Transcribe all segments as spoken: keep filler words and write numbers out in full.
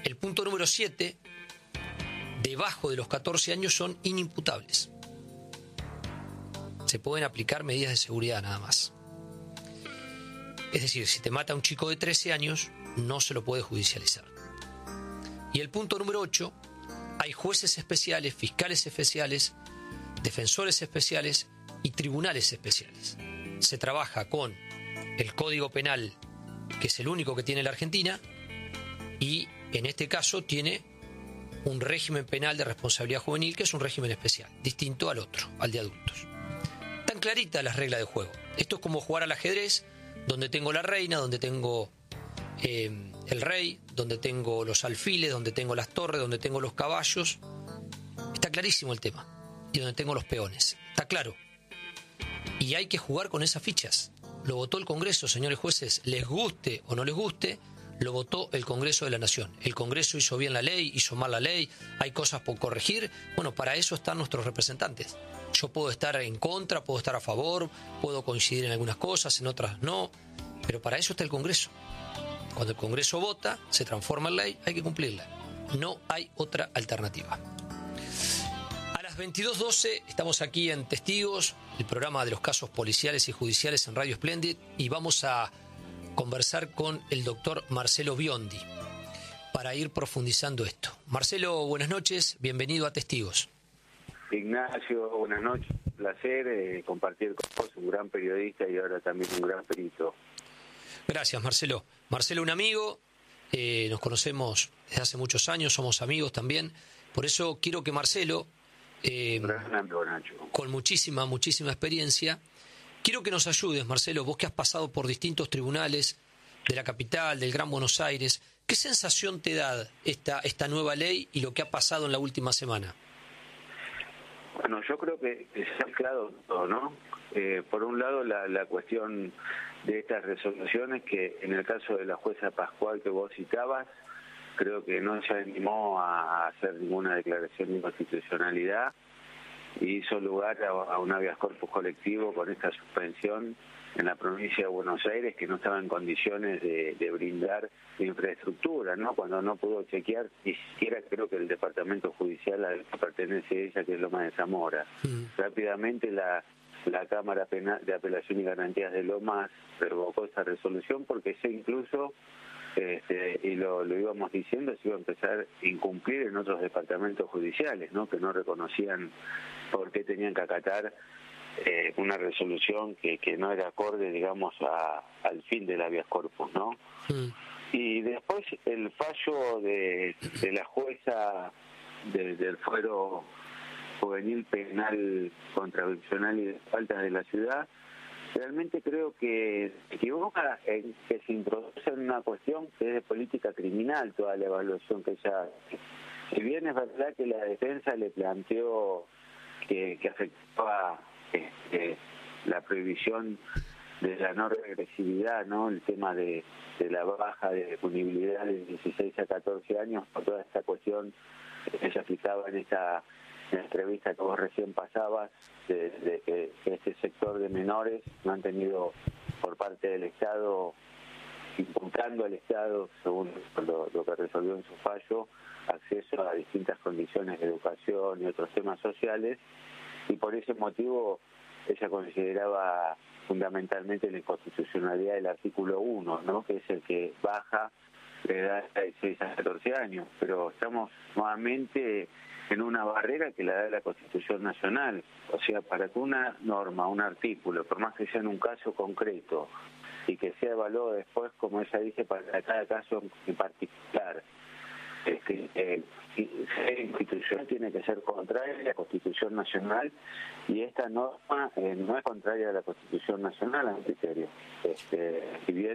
El punto número siete, debajo de los catorce años son inimputables. Se pueden aplicar medidas de seguridad nada más. Es decir, si te mata un chico de trece años, no se lo puede judicializar. Y el punto número ocho, hay jueces especiales, fiscales especiales, defensores especiales y tribunales especiales. Se trabaja con el Código Penal, que es el único que tiene la Argentina, y en este caso tiene un régimen penal de responsabilidad juvenil, que es un régimen especial, distinto al otro, al de adultos. Tan claritas las reglas de juego. Esto es como jugar al ajedrez, donde tengo la reina, donde tengo eh, el rey, donde tengo los alfiles, donde tengo las torres, donde tengo los caballos. Está clarísimo el tema. Y donde tengo los peones. Está claro. Y hay que jugar con esas fichas. Lo votó el Congreso, señores jueces. Les guste o no les guste, lo votó el Congreso de la Nación. El Congreso hizo bien la ley, hizo mal la ley, hay cosas por corregir. Bueno, para eso están nuestros representantes. Yo puedo estar en contra, puedo estar a favor, puedo coincidir en algunas cosas, en otras no, pero para eso está el Congreso. Cuando el Congreso vota, se transforma en ley, hay que cumplirla. No hay otra alternativa. A las veintidós doce estamos aquí en Testigos, el programa de los casos policiales y judiciales en Radio Splendid, y vamos a conversar con el doctor Marcelo Biondi para ir profundizando esto. Marcelo, buenas noches, bienvenido a Testigos. Ignacio, buenas noches, un placer eh, compartir con vos, un gran periodista y ahora también un gran perito. Gracias, Marcelo. Marcelo, un amigo, eh, nos conocemos desde hace muchos años, somos amigos también, por eso quiero que Marcelo, eh, gran amigo, Nacho, con muchísima, muchísima experiencia, quiero que nos ayudes, Marcelo, vos que has pasado por distintos tribunales de la capital, del Gran Buenos Aires, ¿qué sensación te da esta, esta nueva ley y lo que ha pasado en la última semana? Bueno, yo creo que se ha mezclado todo, ¿no? Eh, por un lado, la, la cuestión de estas resoluciones que en el caso de la jueza Pascual que vos citabas, creo que no se animó a hacer ninguna declaración de inconstitucionalidad y hizo lugar a, a un habeas corpus colectivo con esta suspensión en la provincia de Buenos Aires, que no estaba en condiciones de, de brindar infraestructura, ¿no? Cuando no pudo chequear, ni siquiera creo que el departamento judicial al que pertenece a ella, que es Loma de Zamora. Mm. Rápidamente la, la Cámara Penal de Apelación y Garantías de Lomas revocó esa resolución porque se incluso, este, y lo, lo íbamos diciendo, se iba a empezar a incumplir en otros departamentos judiciales, ¿no? Que no reconocían por qué tenían que acatar Eh, una resolución que, que no era acorde, digamos, a, al fin del habeas corpus, ¿no? Mm. Y después el fallo de, de la jueza de, del fuero juvenil penal contravencional y de faltas de la ciudad, realmente creo que se equivoca en que se introduce en una cuestión que es de política criminal toda la evaluación que ella hace. Si bien es verdad que la defensa le planteó que, que afectaba Este, la prohibición de la no regresividad, ¿no? El tema de, de la baja de punibilidad de dieciséis a catorce años, por toda esta cuestión que se aplicaba en esta en la entrevista que vos recién pasabas, de, de que este sector de menores no han tenido por parte del Estado, imputando al Estado, según lo, lo que resolvió en su fallo, acceso a distintas condiciones de educación y otros temas sociales, y por ese motivo ella consideraba fundamentalmente la inconstitucionalidad del artículo uno, ¿no? Que es el que baja la edad de seis a catorce años, pero estamos nuevamente en una barrera que la da la Constitución Nacional. O sea, para que una norma, un artículo, por más que sea en un caso concreto y que sea evaluado después, como ella dice, para cada caso en particular, Este, eh, la institución tiene que ser contraria a la Constitución Nacional y esta norma eh, no es contraria a la Constitución Nacional a mi criterio. Este, si bien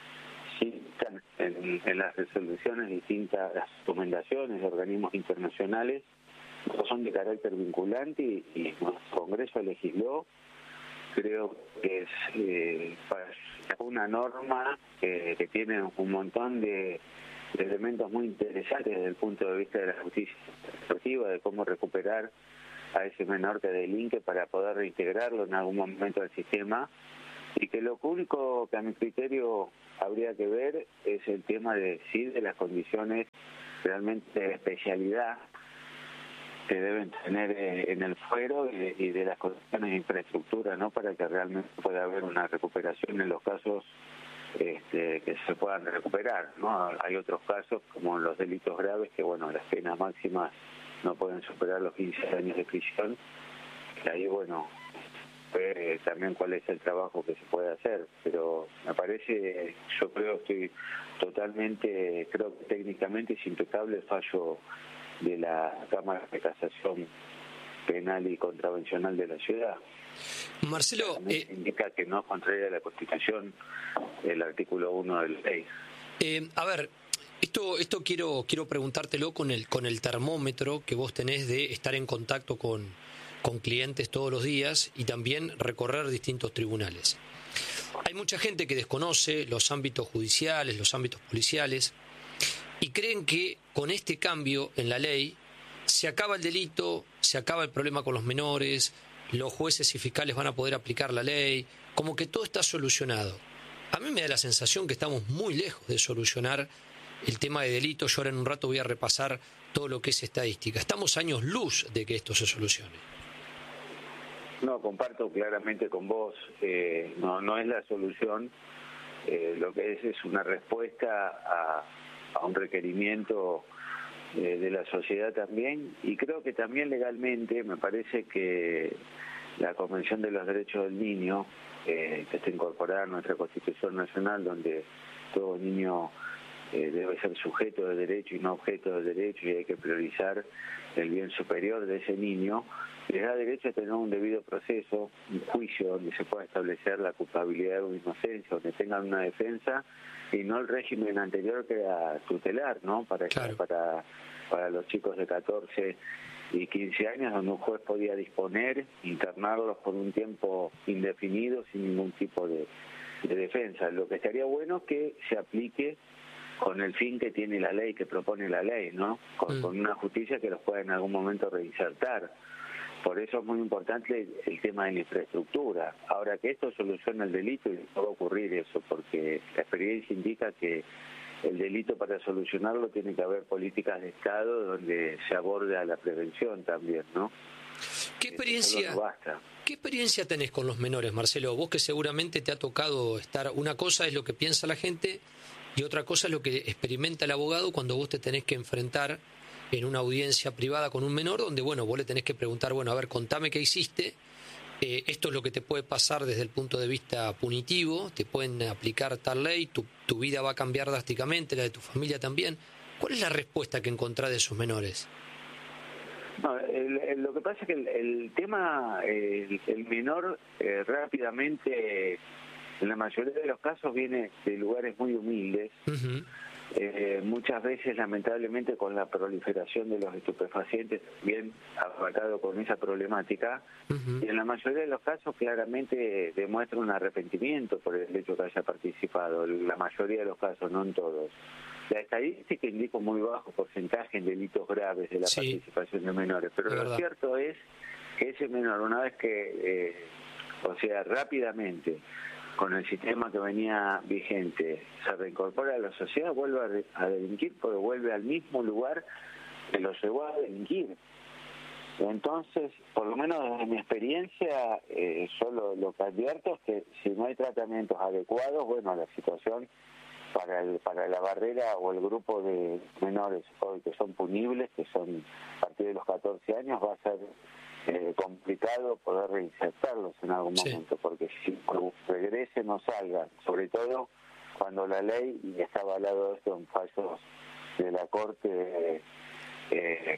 sí están en, en las resoluciones distintas, las recomendaciones de organismos internacionales no son de carácter vinculante y, y nuestro Congreso legisló, creo que es eh, una norma que, que tiene un montón de de elementos muy interesantes desde el punto de vista de la justicia administrativa, de cómo recuperar a ese menor que delinque para poder reintegrarlo en algún momento al sistema, y que lo único que a mi criterio habría que ver es el tema de sí de las condiciones realmente de especialidad que deben tener en el fuero y, y de las condiciones de infraestructura, ¿no? Para que realmente pueda haber una recuperación en los casos este, que se puedan recuperar, ¿no? Hay otros casos como los delitos graves que, bueno, las penas máximas no pueden superar los quince años de prisión, que ahí, bueno, ver eh, también cuál es el trabajo que se puede hacer, pero me parece, yo creo, estoy totalmente, creo que técnicamente es impecable el fallo de la Cámara de Casación Penal y Contravencional de la ciudad. Marcelo, eh, indica que no es contraria a la Constitución el artículo uno de la ley. Eh, a ver, esto esto quiero quiero preguntártelo con el con el termómetro que vos tenés de estar en contacto con, con clientes todos los días y también recorrer distintos tribunales. Hay mucha gente que desconoce los ámbitos judiciales, los ámbitos policiales, y creen que con este cambio en la ley se acaba el delito, se acaba el problema con los menores, los jueces y fiscales van a poder aplicar la ley, como que todo está solucionado. A mí me da la sensación que estamos muy lejos de solucionar el tema de delitos. Yo ahora en un rato voy a repasar todo lo que es estadística. Estamos años luz de que esto se solucione. No, comparto claramente con vos, eh, no, no es la solución, eh, lo que es es una respuesta a, a un requerimiento eh, de la sociedad también, y creo que también legalmente me parece que la Convención de los Derechos del Niño, eh, que está incorporada en nuestra Constitución Nacional, donde todo niño eh, debe ser sujeto de derecho y no objeto de derecho, y hay que priorizar el bien superior de ese niño, les da derecho a tener un debido proceso, un juicio donde se pueda establecer la culpabilidad o inocencia, donde tengan una defensa, y no el régimen anterior que era tutelar, ¿no? Para, claro. para, para los chicos de catorce y quince años, donde un juez podía disponer, internarlos por un tiempo indefinido sin ningún tipo de, de defensa. Lo que estaría bueno es que se aplique con el fin que tiene la ley, que propone la ley, ¿no? Con, mm. con una justicia que los pueda en algún momento reinsertar. Por eso es muy importante el tema de la infraestructura. Ahora, que esto soluciona el delito, y no va a ocurrir eso, porque la experiencia indica que el delito, para solucionarlo, tiene que haber políticas de Estado donde se aborde a la prevención también, ¿no? ¿Qué experiencia, no ¿Qué experiencia tenés con los menores, Marcelo? Vos que seguramente te ha tocado estar... Una cosa es lo que piensa la gente y otra cosa es lo que experimenta el abogado cuando vos te tenés que enfrentar en una audiencia privada con un menor, donde, bueno, vos le tenés que preguntar, bueno, a ver, contame qué hiciste, eh, esto es lo que te puede pasar desde el punto de vista punitivo, te pueden aplicar tal ley, tu, tu vida va a cambiar drásticamente, la de tu familia también. ¿Cuál es la respuesta que encontrás de esos menores? No, el, el, lo que pasa es que el, el tema, el, el menor eh, rápidamente, en la mayoría de los casos, viene de lugares muy humildes. Uh-huh. Eh, muchas veces, lamentablemente, con la proliferación de los estupefacientes, bien abarcado con esa problemática, uh-huh. y en la mayoría de los casos claramente demuestra un arrepentimiento por el hecho que haya participado, la mayoría de los casos, no en todos. La estadística indica un muy bajo porcentaje en delitos graves de la sí. participación de menores, pero es lo verdad. Cierto es que ese menor, una vez que, eh, o sea, rápidamente, con el sistema que venía vigente, se reincorpora a la sociedad, vuelve a, a delinquir, porque vuelve al mismo lugar que lo llevó a delinquir. Entonces, por lo menos desde mi experiencia, eh, yo lo, lo que advierto es que si no hay tratamientos adecuados, bueno, la situación para el, para la barrera o el grupo de menores hoy que son punibles, que son a partir de los catorce años, va a ser Eh, complicado poder reinsertarlos en algún momento, sí. porque si regresen o salgan, sobre todo cuando la ley, y está avalado esto en fallos de la Corte, eh,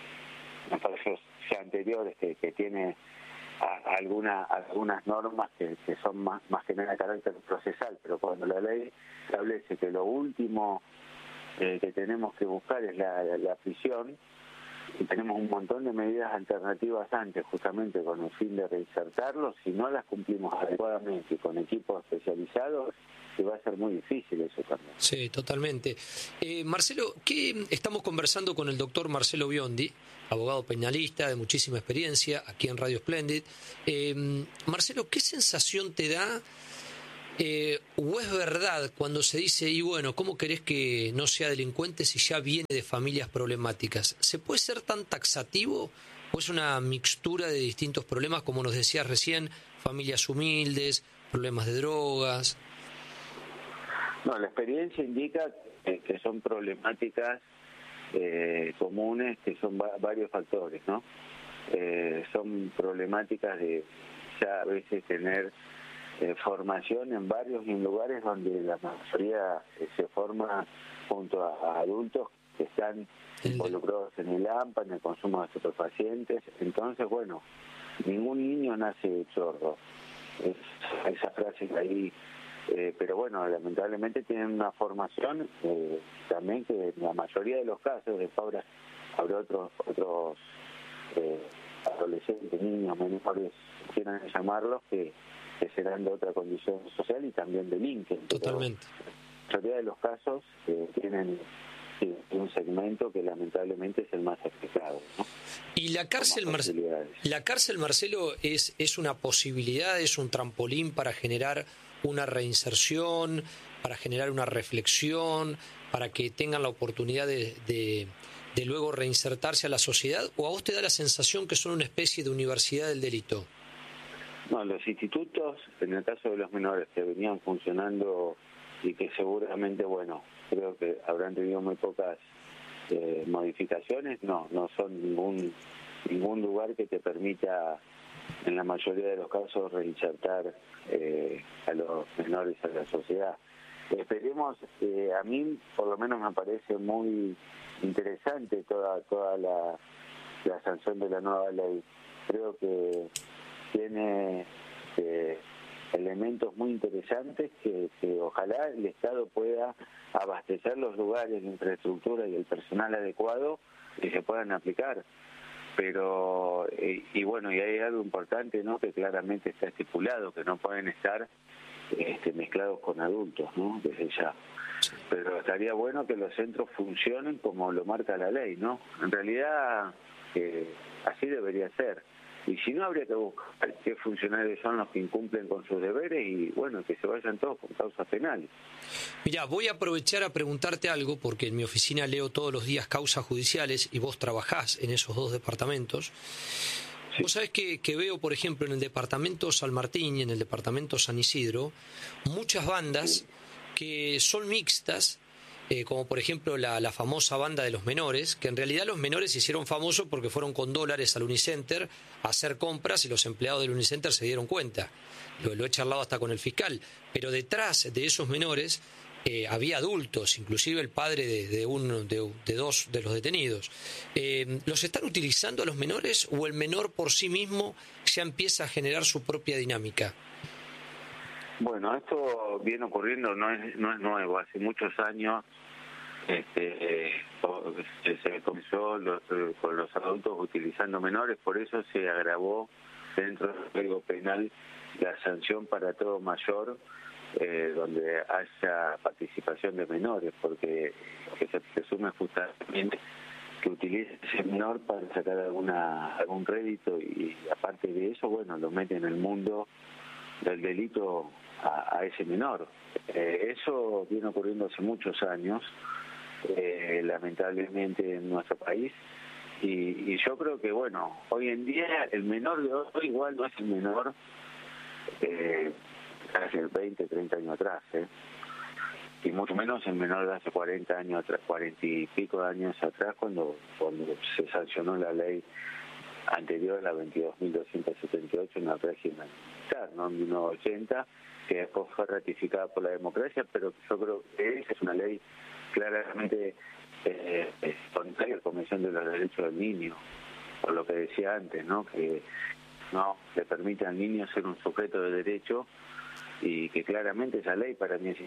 en fallos ya anteriores, que, que tiene a, alguna, algunas normas que, que son más, más que nada de carácter procesal, pero cuando la ley establece que lo último eh, que tenemos que buscar es la, la, la prisión, y tenemos un montón de medidas alternativas antes, justamente con el fin de reinsertarlos, si no las cumplimos adecuadamente con equipos especializados, que va a ser muy difícil eso también. Sí, totalmente. Eh, Marcelo, ¿qué estamos conversando con el doctor Marcelo Biondi, abogado penalista de muchísima experiencia, aquí en Radio Splendid? Eh, Marcelo, ¿qué sensación te da Eh, ¿O es verdad cuando se dice, y bueno, ¿cómo querés que no sea delincuente si ya viene de familias problemáticas? ¿Se puede ser tan taxativo o es una mixtura de distintos problemas, como nos decías recién, familias humildes, problemas de drogas? No, la experiencia indica que, que son problemáticas eh, comunes, que son va- varios factores, ¿no? Eh, son problemáticas de ya a veces tener eh, formación en varios y en lugares donde la mayoría eh, se forma junto a, a adultos que están involucrados en el A M P A, en el consumo de estupefacientes. Entonces, bueno, ningún niño nace sordo. Es, esa frase que ahí, eh, pero bueno, lamentablemente tienen una formación eh, también que en la mayoría de los casos, después habrá, habrá otros otros eh, adolescentes, niños, menores, quieran llamarlos, que, que serán de otra condición social y también delinquen. Totalmente. La mayoría de los casos eh, tienen sí, un segmento que lamentablemente es el más afectado, ¿no? Y la cárcel, Mar- la cárcel, Marcelo, es, es una posibilidad, es un trampolín para generar una reinserción, para generar una reflexión, para que tengan la oportunidad de, de, de luego reinsertarse a la sociedad, ¿o a vos te da la sensación que son una especie de universidad del delito? No, los institutos, en el caso de los menores que venían funcionando y que seguramente, bueno, creo que habrán tenido muy pocas eh, modificaciones, no, no son ningún ningún lugar que te permita, en la mayoría de los casos, reinsertar eh, a los menores a la sociedad. Esperemos, eh, a mí por lo menos me parece muy interesante toda toda la, la sanción de la nueva ley. Creo que tiene eh, elementos muy interesantes que, que ojalá el Estado pueda abastecer los lugares de infraestructura y el personal adecuado y se puedan aplicar. Pero, eh, y bueno, y hay algo importante, ¿no?, que claramente está estipulado, que no pueden estar este, mezclados con adultos, ¿no?, desde ya. Pero estaría bueno que los centros funcionen como lo marca la ley, ¿no? En realidad, eh, así debería ser. Y si no, habría que buscar qué funcionarios son los que incumplen con sus deberes y, bueno, que se vayan todos con causas penales. Mirá, voy a aprovechar a preguntarte algo, porque en mi oficina leo todos los días causas judiciales y vos trabajás en esos dos departamentos. Sí. Vos sabés que, que veo, por ejemplo, en el departamento San Martín y en el departamento San Isidro, muchas bandas sí. que son mixtas, Eh, como por ejemplo la, la famosa banda de los menores, que en realidad los menores se hicieron famosos porque fueron con dólares al Unicenter a hacer compras y los empleados del Unicenter se dieron cuenta. Lo, lo he charlado hasta con el fiscal. Pero detrás de esos menores eh, había adultos, inclusive el padre de, de, uno, de, de dos de los detenidos. Eh, ¿Los están utilizando a los menores o el menor por sí mismo ya empieza a generar su propia dinámica? Bueno, esto viene ocurriendo, no es no es nuevo. Hace muchos años este, eh, se comenzó los, con los adultos utilizando menores, por eso se agravó dentro del Código Penal la sanción para todo mayor eh, donde haya participación de menores, porque que se presume justamente que utilice ese menor para sacar alguna algún rédito y aparte de eso, bueno, lo mete en el mundo del delito a, a ese menor. Eh, eso viene ocurriendo hace muchos años, eh, lamentablemente en nuestro país, y, y yo creo que, bueno, hoy en día el menor de hoy igual no es el menor eh, hace veinte, treinta años atrás, ¿eh? Y mucho menos el menor de hace cuarenta años atrás, cuarenta y pico de años atrás, cuando, cuando se sancionó la ley anterior a la veintidós mil doscientos setenta y ocho en el régimen militar, ¿no? En mil novecientos ochenta, que después fue ratificada por la democracia, pero yo creo que esa es una ley claramente eh, contraria a la Convención de los Derechos del Niño, por lo que decía antes, ¿no?, que no le permite al niño ser un sujeto de derecho y que claramente esa ley para mí es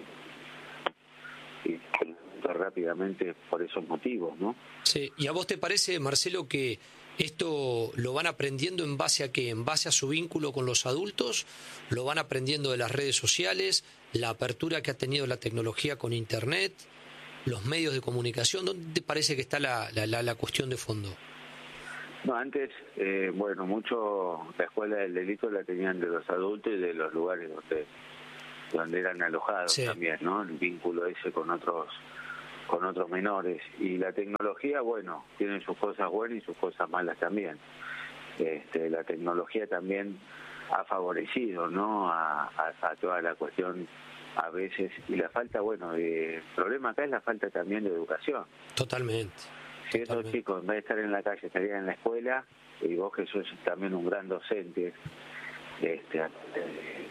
y rápidamente por esos motivos, ¿no? Sí, ¿y a vos te parece, Marcelo, que esto lo van aprendiendo en base a qué? ¿En base a su vínculo con los adultos? ¿Lo van aprendiendo de las redes sociales? ¿La apertura que ha tenido la tecnología con Internet? ¿Los medios de comunicación? ¿Dónde te parece que está la, la, la, la cuestión de fondo? No, antes, eh, bueno, mucho la escuela del delito la tenían de los adultos y de los lugares donde donde eran alojados sí. también, ¿no? El vínculo ese con otros con otros menores. Y la tecnología, bueno, tiene sus cosas buenas y sus cosas malas también. Este, la tecnología también ha favorecido, ¿no? A, a, a toda la cuestión a veces, y la falta, bueno, de, el problema acá es la falta también de educación. Totalmente. Si Totalmente. Esos chicos, en vez de estar en la calle, estarían en la escuela, y vos que sos también un gran docente, este, de,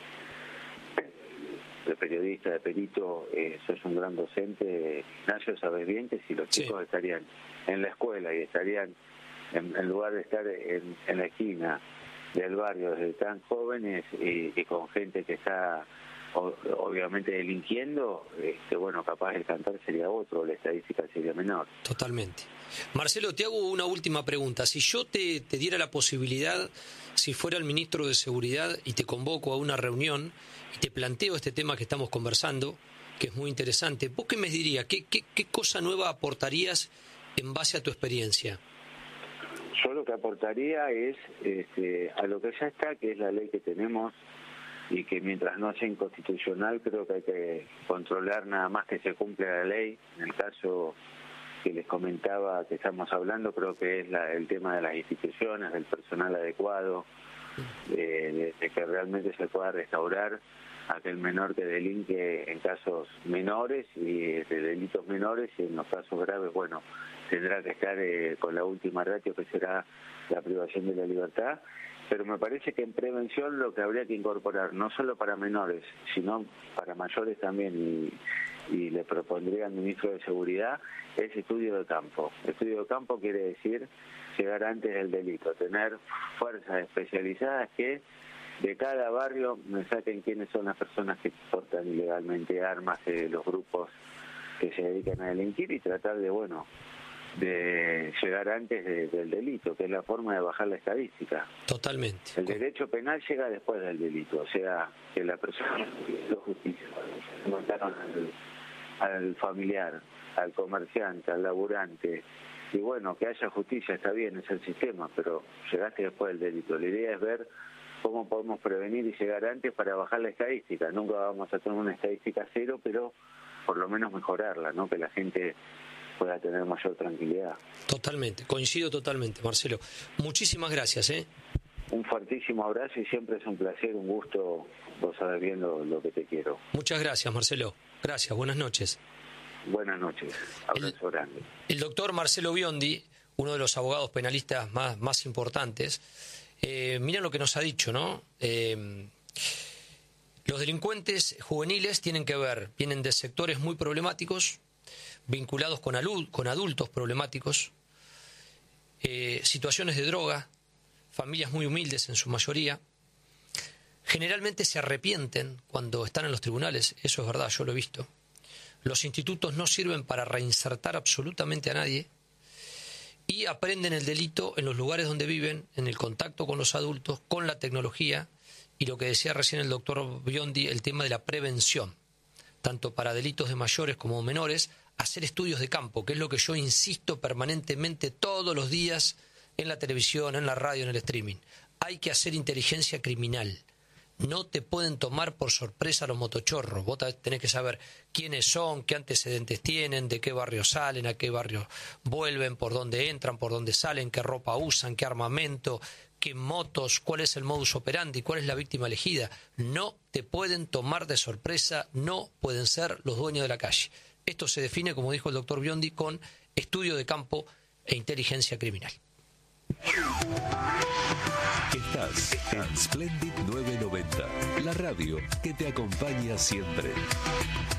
de periodista, de perito, eh, sos un gran docente, Ignacio, sabes bien que si los chicos sí. estarían en la escuela y estarían, en, en lugar de estar en, en la esquina del barrio desde tan jóvenes y, y con gente que está o, obviamente delinquiendo, este, bueno, capaz el cantar sería otro, la estadística sería menor. Totalmente. Marcelo, te hago una última pregunta. Si yo te, te diera la posibilidad, si fuera el ministro de Seguridad y te convoco a una reunión y te planteo este tema que estamos conversando, que es muy interesante, ¿vos qué me dirías? ¿Qué, qué, qué cosa nueva aportarías en base a tu experiencia? Yo lo que aportaría es este, a lo que ya está, que es la ley que tenemos, y que mientras no sea inconstitucional, creo que hay que controlar nada más que se cumpla la ley. En el caso que les comentaba que estamos hablando, creo que es la, el tema de las instituciones, del personal adecuado, de, de, de que realmente se pueda restaurar aquel menor que delinque en casos menores y de delitos menores, y en los casos graves, bueno, tendrá que estar eh, con la última ratio, que será la privación de la libertad. Pero me parece que en prevención lo que habría que incorporar, no solo para menores, sino para mayores también, y, y le propondría al ministro de Seguridad, es estudio de campo. Estudio de campo quiere decir llegar antes del delito, tener fuerzas especializadas que de cada barrio me saquen quiénes son las personas que portan ilegalmente armas de los grupos que se dedican a delinquir, y tratar de, bueno, de llegar antes de, del delito, que es la forma de bajar la estadística. Totalmente. El derecho penal llega después del delito, o sea, que la persona pidió justicia, mataron al, al familiar, al comerciante, al laburante, y bueno, que haya justicia está bien, es el sistema, pero llegaste después del delito. La idea es ver cómo podemos prevenir y llegar antes para bajar la estadística. Nunca vamos a tener una estadística cero, pero por lo menos mejorarla, ¿no? Que la gente pueda tener mayor tranquilidad. Totalmente, coincido totalmente, Marcelo. Muchísimas gracias, ¿eh? Un fuertísimo abrazo y siempre es un placer, un gusto, vos sabés bien lo, lo que te quiero. Muchas gracias, Marcelo. Gracias, buenas noches. Buenas noches, abrazo el, grande. El doctor Marcelo Biondi, uno de los abogados penalistas más, más importantes, eh, miren lo que nos ha dicho, ¿no? Eh, los delincuentes juveniles tienen que ver, vienen de sectores muy problemáticos, vinculados con, alud, con adultos problemáticos, eh, situaciones de droga, familias muy humildes en su mayoría. Generalmente se arrepienten cuando están en los tribunales, eso es verdad, yo lo he visto. Los institutos no sirven para reinsertar absolutamente a nadie y aprenden el delito en los lugares donde viven, en el contacto con los adultos, con la tecnología y lo que decía recién el doctor Biondi, el tema de la prevención, tanto para delitos de mayores como menores, hacer estudios de campo, que es lo que yo insisto permanentemente todos los días en la televisión, en la radio, en el streaming. Hay que hacer inteligencia criminal. No te pueden tomar por sorpresa los motochorros. Vos tenés que saber quiénes son, qué antecedentes tienen, de qué barrio salen, a qué barrio vuelven, por dónde entran, por dónde salen, qué ropa usan, qué armamento, qué motos, cuál es el modus operandi, cuál es la víctima elegida. No te pueden tomar de sorpresa, no pueden ser los dueños de la calle. Esto se define, como dijo el doctor Biondi, con estudio de campo e inteligencia criminal. Estás en Splendid nueve noventa, la radio que te acompaña siempre.